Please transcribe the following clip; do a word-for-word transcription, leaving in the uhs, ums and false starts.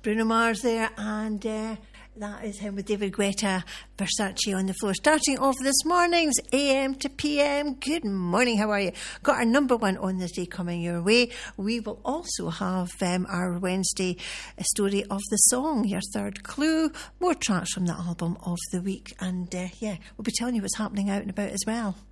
Bruno Mars there, and uh, that is him with David Guetta, Versace on the floor. Starting off this morning's A M to P M. Good morning, how are you? Got our number one on this day coming your way. We will also have um, our Wednesday story of the song, your third clue. More tracks from the album of the week. And uh, yeah, we'll be telling you what's happening out and about as well.